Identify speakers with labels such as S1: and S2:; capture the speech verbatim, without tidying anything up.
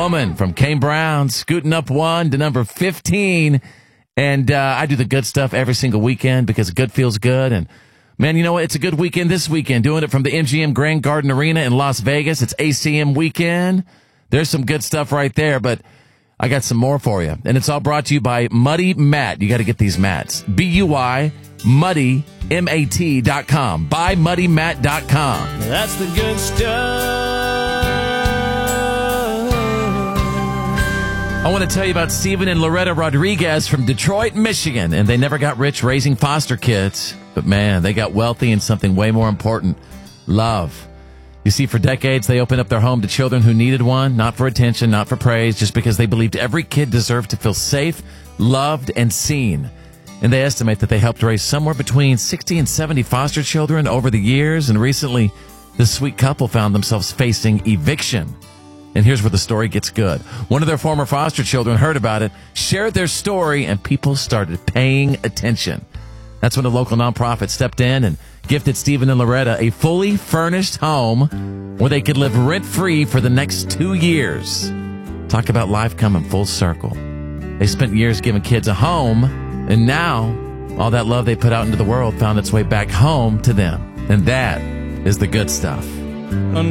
S1: Woman from Kane Brown, scooting up one to number fifteen. And uh, I do the good stuff every single weekend because good feels good. And, man, you know what? It's a good weekend this weekend. Doing it from the M G M Grand Garden Arena in Las Vegas. It's A C M weekend. There's some good stuff right there, but I got some more for you. And it's all brought to you by Muddy Mat. You got to get these mats. B U Y, Muddy, M A T dot com. buy muddy mat dot com.
S2: That's the good stuff.
S1: I want to tell you about Steven and Loretta Rodriguez from Detroit, Michigan. And they never got rich raising foster kids. But, man, they got wealthy in something way more important, love. You see, for decades, they opened up their home to children who needed one, not for attention, not for praise, just because they believed every kid deserved to feel safe, loved, and seen. And they estimate that they helped raise somewhere between sixty and seventy foster children over the years. And recently, this sweet couple found themselves facing eviction. And here's where the story gets good. One of their former foster children heard about it, shared their story, and people started paying attention. That's when a local nonprofit stepped in and gifted Steven and Loretta a fully furnished home where they could live rent-free for the next two years. Talk about life coming full circle. They spent years giving kids a home, and now all that love they put out into the world found its way back home to them. And that is the good stuff.